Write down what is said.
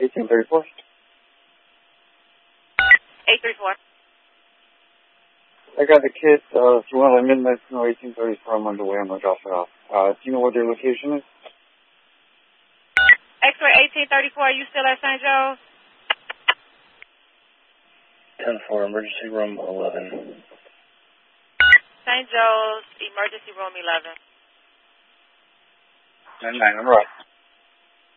1834. 834. I got the kid, if you want to midnight snow 1834, I'm on the way, I'm going to drop it off. Do you know what their location is? X-ray 1834, are you still at St. Joe's? 10-4, emergency room 11. St. Joe's, emergency room 11. 9-9, I'm right.